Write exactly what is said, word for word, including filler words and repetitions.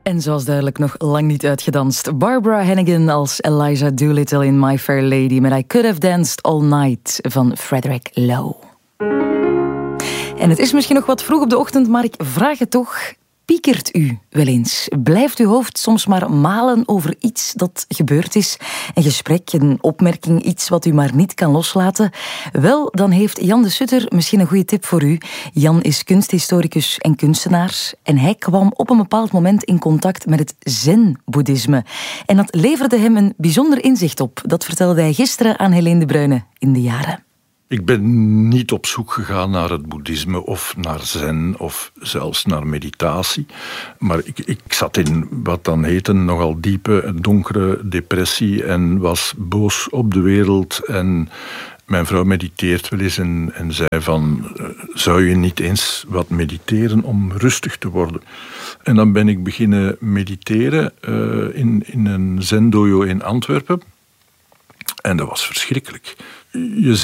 En zoals duidelijk nog lang niet uitgedanst. Barbara Hannigan als Eliza Doolittle in My Fair Lady met I Could Have Danced All Night van Frederick Lowe. En het is misschien nog wat vroeg op de ochtend, maar ik vraag het toch. Piekert u wel eens? Blijft uw hoofd soms maar malen over iets dat gebeurd is? Een gesprek, een opmerking, iets wat u maar niet kan loslaten? Wel, dan heeft Jan de Sutter misschien een goede tip voor u. Jan is kunsthistoricus en kunstenaar en hij kwam op een bepaald moment in contact met het zen-boeddhisme. En dat leverde hem een bijzonder inzicht op. Dat vertelde hij gisteren aan Helene de Bruyne in De Jaren. Ik ben niet op zoek gegaan naar het boeddhisme of naar zen of zelfs naar meditatie. Maar ik, ik zat in wat dan heette nogal diepe, donkere depressie en was boos op de wereld. En mijn vrouw mediteert wel eens en, en zei van, zou je niet eens wat mediteren om rustig te worden? En dan ben ik beginnen mediteren uh, in, in een zen-dojo in Antwerpen. En dat was verschrikkelijk. Je